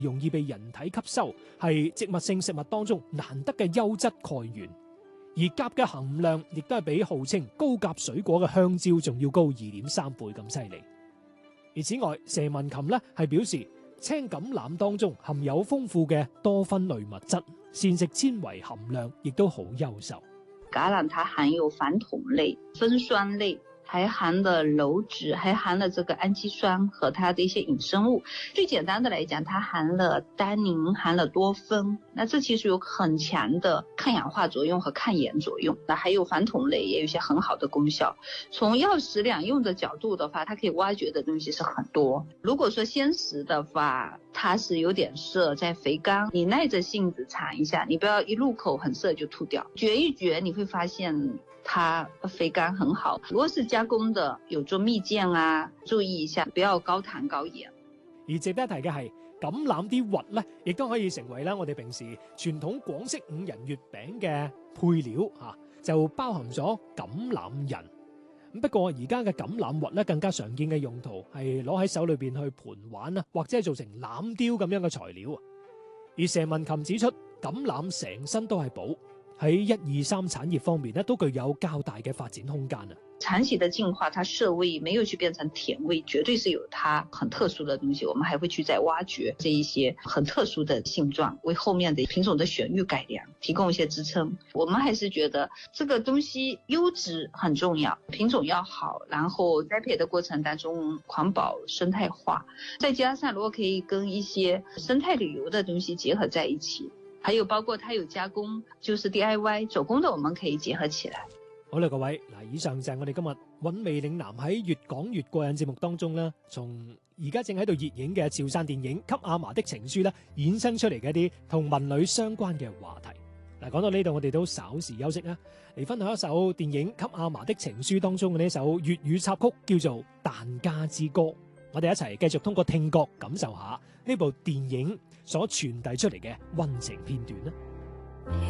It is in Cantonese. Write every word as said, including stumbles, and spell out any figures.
容易被人體吸收，係植物性食物當中難得嘅優質鈣源。而鉀嘅含量亦都係比號稱高鉀水果嘅香蕉仲要高二點三倍咁犀利。而此外，謝文琴呢係表示，青橄欖當中含有豐富嘅多酚類物質，膳食纖維含量亦都好優秀。 橄欖它含有反酮類、酚酸類，還含了鞣質，還含了這個氨基酸和它的一些衍生物。最簡單的來講，它含了單寧，含了多酚，那這其實有很強的抗氧化作用和抗炎作用。那還有反酮類也有一些很好的功效。從藥食兩用的角度的話，它可以挖掘的東西是很多。如果說鮮食的話，它是有點澀，在肥甘，你耐着性子嘗一下，你不要一入口很澀就吐掉，嚼一嚼你會發現它肥甘很好。如果是加工的，有做蜜餞啊，注意一下，不要高糖高鹽。 而值得一提嘅係，橄欖啲核咧，亦都可以成為咧我哋平時傳統廣式五仁月餅嘅配料嚇，就包含咗橄欖仁。不過而家嘅橄欖核咧，更加常見嘅用途係攞喺手裏邊去盤玩啊，或者係做成欖雕咁樣嘅材料。而謝文琴指出，橄欖成身都係寶，喺一二三產業方面咧，都具有較大嘅發展空間啊。 產期的進化，它澀味沒有去變成甜味，絕對是有它很特殊的東西。我們還會去再挖掘這一些很特殊的性狀，為後面的品種的選育改良提供一些支撐。我們還是覺得這個東西優質很重要，品種要好，然後栽培的過程當中環保生態化，再加上如果可以跟一些生態旅遊的東西結合在一起，還有包括它有加工，就是 D I Y 手工的，我們可以結合起來。 好啦，各位，嗱，以上就係我哋今日韻味嶺南喺越講越過癮節目當中啦，從而家正喺度熱映嘅潮汕電影《給阿嫲的情書》啦，衍生出嚟嘅一啲同文旅相關嘅話題。嗱，講到呢度，我哋都稍事休息啦，嚟分享一首電影《給阿嫲的情書》當中嘅呢首粵語插曲，叫做《疍家之歌》。我哋一齊繼續通過聽覺感受下呢部電影所傳遞出嚟嘅溫情片段啦。